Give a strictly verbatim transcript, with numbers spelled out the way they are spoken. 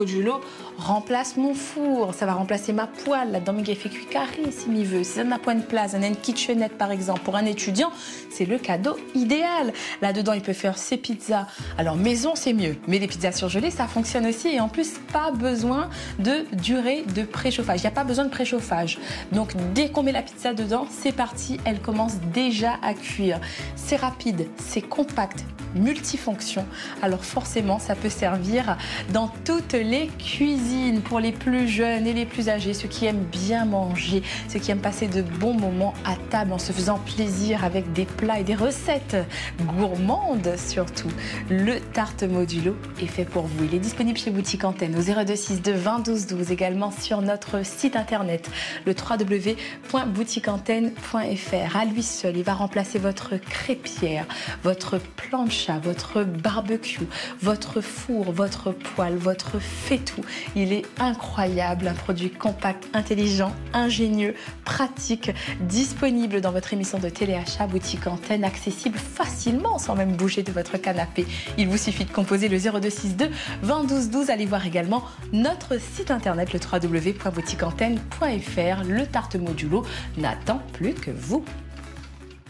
Modulo remplace mon four, ça va remplacer ma poêle, là-dedans il fait cuit carré si m'y veut. Si ça n'a pas une place, on a une kitchenette par exemple, pour un étudiant, c'est le cadeau idéal. Là-dedans, il peut faire ses pizzas. Alors maison, c'est mieux, mais les pizzas surgelées, ça fonctionne aussi et en plus, pas besoin de durée de préchauffage. Il n'y a pas besoin de préchauffage. Donc dès qu'on met la pizza dedans, c'est parti, elle commence déjà à cuire. C'est rapide, c'est compact, multifonction. Alors forcément, ça peut servir dans toutes les cuisines pour les plus jeunes et les plus âgés, ceux qui aiment bien manger, ceux qui aiment passer de bons moments à table en se faisant plaisir avec des plats et des recettes gourmandes surtout. Le tarte modulo est fait pour vous. Il est disponible chez Boutique Antenne au zéro deux six-deux vingt douze douze, également sur notre site internet le w w w point boutique antenne point f r. À lui seul, il va remplacer votre crêpière, votre plancha, votre barbecue, votre four, votre poêle, votre fait-tout. Il est incroyable, un produit compact, intelligent, ingénieux, pratique, disponible dans votre émission de téléachat Boutique Antenne, accessible facilement sans même bouger de votre canapé. Il vous suffit de composer le zéro deux six-deux vingt douze douze. Allez voir également notre site internet le w w w point boutique antenne point f r. Le tarte modulo n'attend plus que vous.